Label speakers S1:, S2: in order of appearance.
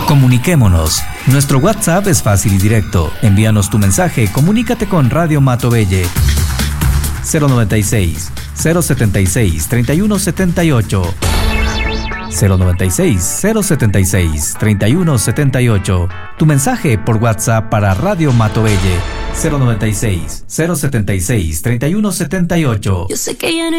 S1: Comuniquémonos. Nuestro WhatsApp es fácil y directo. Envíanos tu mensaje, comunícate con Radio Matovelle. 096 076 3178. 096 076 3178. Tu mensaje por WhatsApp para Radio Matovelle. 096 076 3178.
S2: Yo sé que ya no